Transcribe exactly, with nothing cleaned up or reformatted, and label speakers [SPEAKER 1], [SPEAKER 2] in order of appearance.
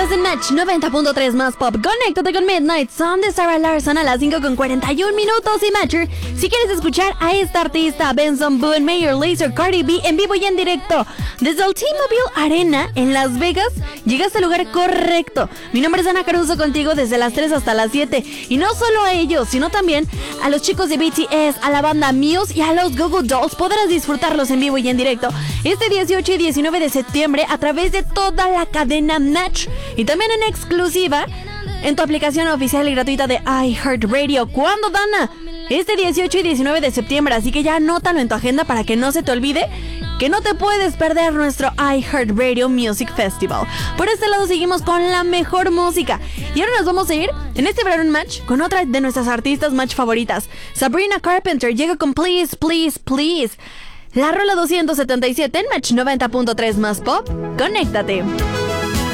[SPEAKER 1] Estás en Match noventa punto tres más pop. Conéctate con Midnight Sun de Sarah Larson a las cinco con cuarenta y un minutos. Y Matcher, si quieres escuchar a esta artista, Benson Boone, Mayor Lazer, Cardi B, en vivo y en directo desde el T-Mobile Arena en Las Vegas, llegaste al lugar correcto. Mi nombre es Ana Caruso, contigo desde las tres hasta las siete. Y no solo a ellos, sino también a los chicos de B T S, a la banda Muse y a los Goo Goo Dolls. Podrás disfrutarlos en vivo y en directo este dieciocho y diecinueve de septiembre a través de toda la cadena Match y también en exclusiva en tu aplicación oficial y gratuita de iHeartRadio. ¿Cuándo, Dana? Este dieciocho y diecinueve de septiembre, así que ya anótalo en tu agenda para que no se te olvide que no te puedes perder nuestro iHeartRadio Music Festival. Por este lado seguimos con la mejor música y ahora nos vamos a ir en este verano en Match con otra de nuestras artistas Match favoritas. Sabrina Carpenter llega con Please, Please, Please. La rola doscientos setenta y siete en Match noventa punto tres más pop. Conéctate.